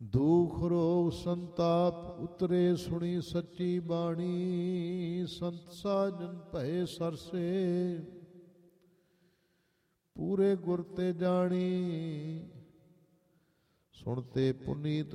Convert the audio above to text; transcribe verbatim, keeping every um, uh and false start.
ਦੁਖ ਰੋਗ ਸੰਤਾਪ ਉਤਰੇ ਸੁਣੀ ਸੱਚੀ ਬਾਣੀ। ਸੰਤ ਸਾਜਨ ਭਏ ਸਰਸੇ ਪੂਰੇ ਗੁਰ ਤੇ ਜਾਣੀ। ਸੁਣਤੇ ਪੁਨੀਤ